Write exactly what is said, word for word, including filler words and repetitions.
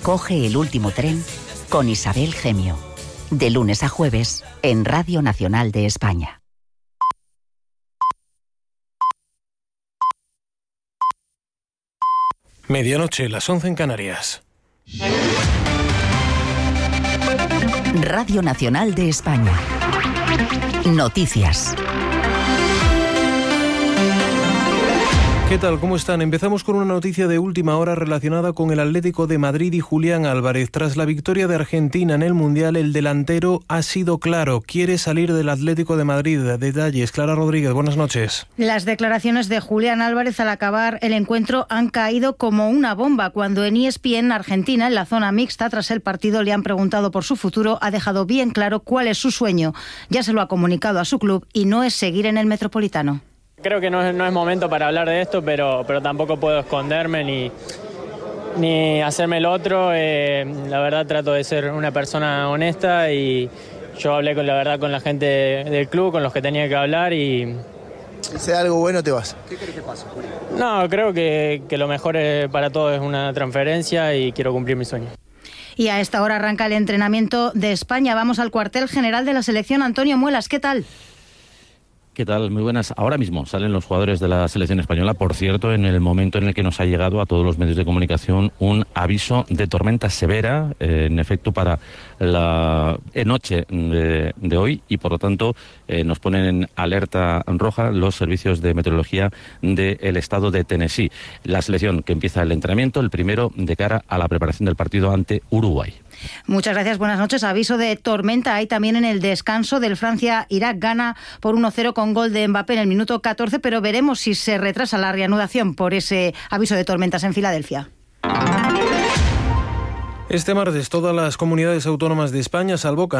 Coge el último tren con Isabel Gemio. De lunes a jueves en Radio Nacional de España. Medianoche, las once en Canarias. Radio Nacional de España. Noticias. ¿Qué tal? ¿Cómo están? Empezamos con una noticia de última hora relacionada con el Atlético de Madrid y Julián Álvarez. Tras la victoria de Argentina en el Mundial, el delantero ha sido claro. Quiere salir del Atlético de Madrid. Detalles. Clara Rodríguez, buenas noches. Las declaraciones de Julián Álvarez al acabar el encuentro han caído como una bomba. Cuando en E S P N Argentina, en la zona mixta, tras el partido le han preguntado por su futuro, ha dejado bien claro cuál es su sueño. Ya se lo ha comunicado a su club y no es seguir en el Metropolitano. Creo que no es, no es momento para hablar de esto, pero, pero tampoco puedo esconderme ni, ni hacerme el otro. Eh, la verdad trato de ser una persona honesta y yo hablé con la verdad con la gente del club, con los que tenía que hablar y... Si sea algo bueno te vas. ¿Qué crees que pasa, Julio? No, creo que, que lo mejor para todos es una transferencia y quiero cumplir mi sueño. Y a esta hora arranca el entrenamiento de España. Vamos al cuartel general de la selección. Antonio Muelas, ¿qué tal? ¿Qué tal? Muy buenas. Ahora mismo salen los jugadores de la selección española. Por cierto, en el momento en el que nos ha llegado a todos los medios de comunicación un aviso de tormenta severa, eh, en efecto, para la noche de, de hoy y, por lo tanto, eh, nos ponen en alerta roja los servicios de meteorología del estado de Tennessee. La selección que empieza el entrenamiento, el primero de cara a la preparación del partido ante Uruguay. Muchas gracias, buenas noches. Aviso de tormenta hay también en el descanso del Francia-Irak. Gana por uno cero con gol de Mbappé en el minuto catorce, pero veremos si se retrasa la reanudación por ese aviso de tormentas en Filadelfia. Este martes todas las comunidades autónomas de España, salvo Canarias,